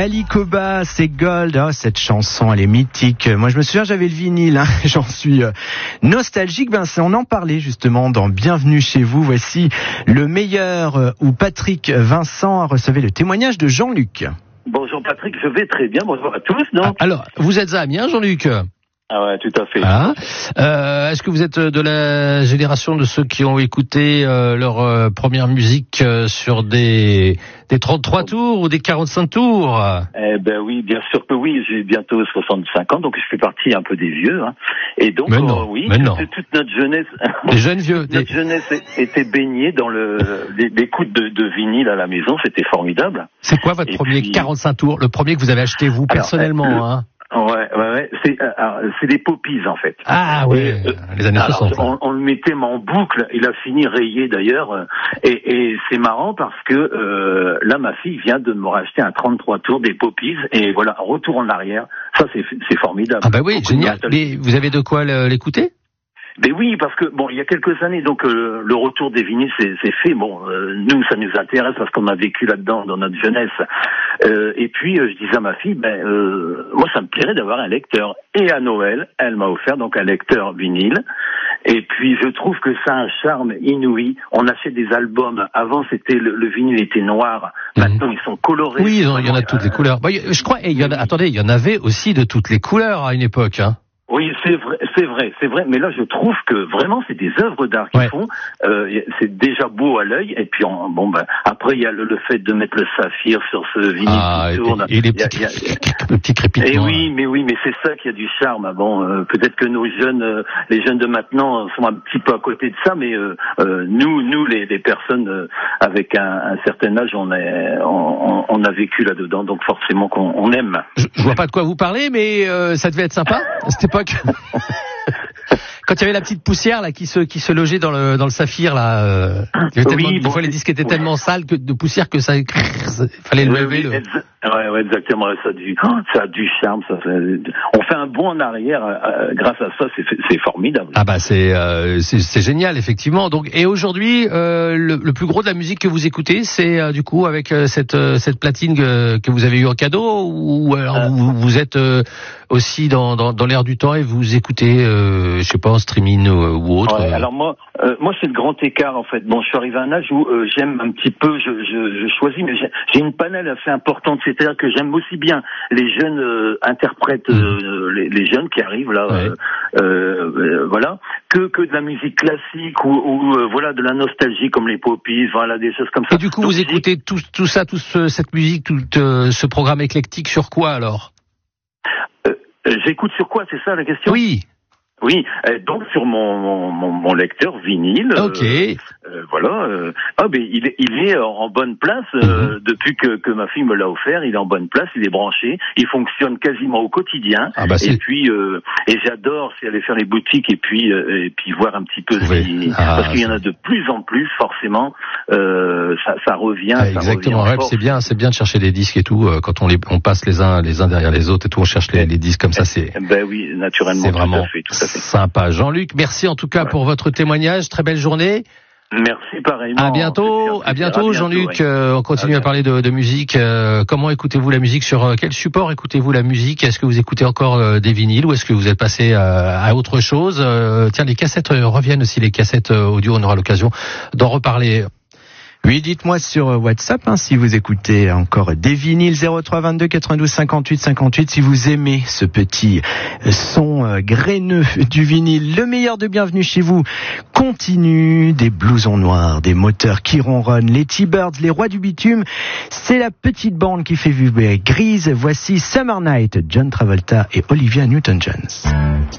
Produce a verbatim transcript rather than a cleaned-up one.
Ali Koba, c'est Gold. Oh, cette chanson, elle est mythique. Moi, je me souviens, j'avais le vinyle. Hein. J'en suis euh, nostalgique. Ben, on en parlait justement dans Bienvenue chez vous. Voici le meilleur euh, où Patrick Vincent a recevé le témoignage de Jean-Luc. Bonjour Patrick, je vais très bien. Bonjour à tous. Donc. Ah, alors, vous êtes à Amiens, Jean-Luc? Ah ouais, tout à fait. Ah. Euh, est-ce que vous êtes de la génération de ceux qui ont écouté euh, leur euh, première musique euh, sur des des trente-trois tours ou des quarante-cinq tours? Eh ben oui, bien sûr que oui. J'ai bientôt soixante-cinq ans, donc je fais partie un peu des vieux. Hein. Et donc mais non, euh, oui, mais toute, non. toute notre jeunesse, des jeunes vieux, notre des... jeunesse était baignée dans le l'écoute de, de vinyle à la maison. C'était formidable. C'est quoi votre Et premier puis... quarante-cinq tours, le premier que vous avez acheté vous personnellement? Alors, hein Ouais, ouais, ouais. C'est, euh, c'est des poppies en fait. Ah ouais, euh, les années alors, soixante. On, on le mettait en boucle. Il a fini rayé d'ailleurs. Et, et c'est marrant parce que euh, là, ma fille vient de me racheter un trente-trois tours des poppies. Et voilà, retour en arrière. Ça, c'est, c'est formidable. Ah bah oui, Beaucoup génial. Mais vous avez de quoi l'écouter? Mais oui, parce que bon, il y a quelques années, donc euh, le retour des vinyles, c'est, c'est fait. Bon, euh, nous, ça nous intéresse parce qu'on a vécu là-dedans dans notre jeunesse. Euh, et puis, euh, je disais à ma fille, ben, euh, moi, ça me plairait d'avoir un lecteur. Et à Noël, elle m'a offert donc un lecteur vinyle. Et puis, je trouve que ça a un charme inouï. On achète des albums. Avant, c'était le, le vinyle était noir. Maintenant, mmh. ils sont colorés. Oui, il y en a de toutes les couleurs. Bah, je crois. Et il y en a, attendez, il y en avait aussi de toutes les couleurs à une époque. Hein. Oui, c'est vrai, c'est vrai, c'est vrai. Mais là, je trouve que vraiment, c'est des œuvres d'art qu'ils ouais. font. Euh, c'est déjà beau à l'œil. Et puis, on, bon, ben, après, il y a le, le fait de mettre le saphir sur ce vinyle ah, qui tourne. Et, et les petits, y a, y a... le petit crépitement. Et oui, mais oui, mais c'est ça qui a du charme. Bon, euh, peut-être que nos jeunes, euh, les jeunes de maintenant, sont un petit peu à côté de ça, mais euh, euh, nous, nous, les, les personnes euh, avec un, un certain âge, on, est, on, on a vécu là-dedans, donc forcément qu'on on aime. Je, je vois pas de quoi vous parlez, mais euh, ça devait être sympa à cette époque. Quand il y avait la petite poussière là qui se qui se logeait dans le dans le saphir là, euh, il y avait tellement, oui, des bon, fois les disques étaient oui. tellement sales que de poussière que ça, ça fallait le oui, lever. Oui, le... exa- ouais, ouais, exactement. Ça a du ça a du charme. Ça, ça, on fait un bond en arrière euh, grâce à ça. C'est c'est formidable. Ah bah c'est euh, c'est, c'est génial effectivement. Donc et aujourd'hui euh, le, le plus gros de la musique que vous écoutez, c'est euh, du coup avec euh, cette euh, cette platine que, que vous avez eu en cadeau ou alors euh, vous, vous êtes euh, aussi dans, dans dans l'air du temps et vous écoutez euh, je sais pas en streaming ou, ou autre. Ouais, alors moi euh, moi c'est le grand écart en fait. Bon, je suis arrivé à un âge où euh, j'aime un petit peu, je je, je choisis, mais j'ai, j'ai une panel assez importante. C'est-à-dire que j'aime aussi bien les jeunes euh, interprètes, euh, les, les jeunes qui arrivent là, ouais. euh, euh, voilà, que que de la musique classique ou, ou euh, voilà de la nostalgie comme les poppies, voilà des choses comme ça. Et du coup, Donc, vous écoutez tout tout ça, tout ce, cette musique, tout euh, ce programme éclectique sur quoi alors? euh, J'écoute sur quoi, c'est ça la question? Oui. Oui, euh, donc sur mon, mon, mon lecteur vinyle. Ok. Euh, euh, voilà. Euh, ah ben il est, il est en bonne place euh, mm-hmm. depuis que, que ma fille me l'a offert. Il est en bonne place, il est branché, il fonctionne quasiment au quotidien. Ah bah et puis euh, et j'adore c'est aller faire les boutiques et puis euh, et puis voir un petit peu oui. si, ah, parce qu'il y en a de plus en plus forcément. Euh, ça, ça revient. Ah, ça exactement. revient Ouais, c'est bien, c'est bien de chercher des disques et tout. Euh, quand on les on passe les uns les uns derrière les autres et tout, on cherche les, les disques comme ça. C'est ben oui, naturellement. C'est vraiment tout à fait, tout à fait. sympa. Jean-Luc, merci en tout cas ouais. pour votre témoignage. Très belle journée. Merci pareillement. À bientôt, à bientôt, à bientôt Jean-Luc. Oui. Euh, on continue à, à parler de, de musique. Euh, comment écoutez-vous la musique? Sur euh, quel support écoutez-vous la musique? Est-ce que vous écoutez encore euh, des vinyles ou est-ce que vous êtes passé euh, à autre chose? euh, Tiens, les cassettes euh, reviennent aussi, les cassettes euh, audio. On aura l'occasion d'en reparler. Oui, dites-moi sur WhatsApp hein, si vous écoutez encore des vinyles. Zéro trois vingt-deux quatre-vingt-douze cinquante-huit cinquante-huit. Si vous aimez ce petit son euh, graineux du vinyle, le meilleur de Bienvenue chez vous continue. Des blousons noirs, des moteurs qui ronronnent, les T-Birds, les rois du bitume. C'est la petite bande qui fait vibrer Grise. Voici Summer Night, John Travolta et Olivia Newton-John.